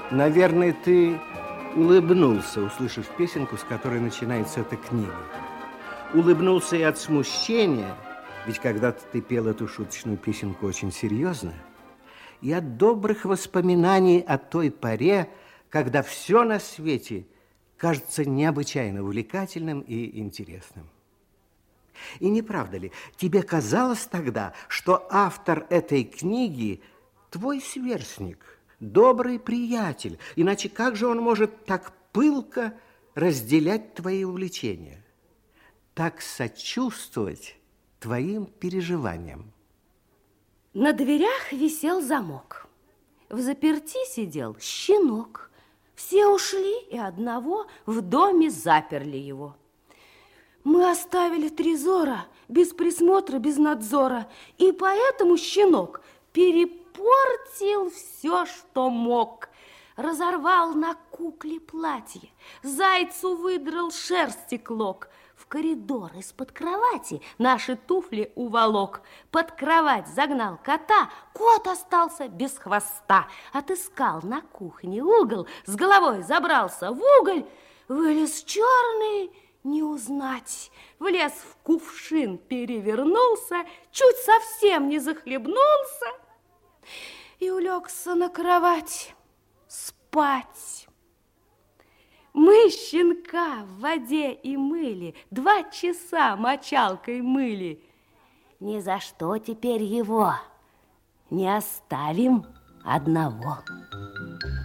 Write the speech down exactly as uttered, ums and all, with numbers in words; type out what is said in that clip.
Наверное, ты улыбнулся, услышав песенку, с которой начинается эта книга. Улыбнулся и от смущения, ведь когда-то ты пел эту шуточную песенку очень серьезно, и от добрых воспоминаний о той поре, когда все на свете кажется необычайно увлекательным и интересным. И не правда ли, тебе казалось тогда, что автор этой книги твой сверстник, добрый приятель, иначе как же он может так пылко разделять твои увлечения, так сочувствовать твоим переживаниям? На дверях висел замок. В заперти сидел щенок. Все ушли, и одного в доме заперли его. Мы оставили Трезора без присмотра, без надзора, и поэтому щенок перепортил все, что мог. Разорвал на кукле платье, зайцу выдрал шерсти клок, в коридор из-под кровати наши туфли уволок, под кровать загнал кота, кот остался без хвоста, отыскал на кухне угол, с головой забрался в уголь, вылез черный, не узнать, влез в кувшин, перевернулся, чуть совсем не захлебнулся и улегся на кровать спать. Мы щенка в воде и мыли, два часа мочалкой мыли. Ни за что теперь его не оставим одного.